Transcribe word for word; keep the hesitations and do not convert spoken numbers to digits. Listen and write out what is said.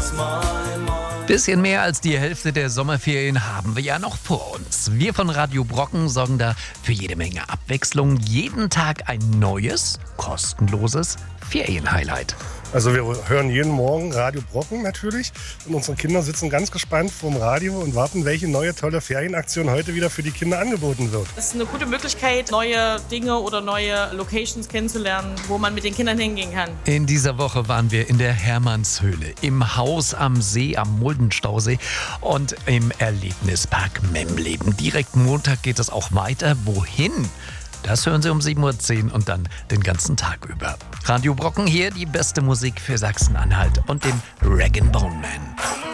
Bisschen mehr als die Hälfte der Sommerferien haben wir ja noch vor uns. Wir von Radio Brocken sorgen da für jede Menge Abwechslung. Jeden Tag ein neues, kostenloses Ferienhighlight. Also wir hören jeden Morgen Radio Brocken natürlich und unsere Kinder sitzen ganz gespannt vorm Radio und warten, welche neue tolle Ferienaktion heute wieder für die Kinder angeboten wird. Das ist eine gute Möglichkeit, neue Dinge oder neue Locations kennenzulernen, wo man mit den Kindern hingehen kann. In dieser Woche waren wir in der Hermannshöhle, im Haus am See, am Muldenstausee und im Erlebnispark Memleben. Direkt Montag geht es auch weiter. Wohin? Das hören Sie um sieben Uhr zehn und dann den ganzen Tag über. Radio Brocken hier, die beste Musik für Sachsen-Anhalt und den Rag and Bone Man.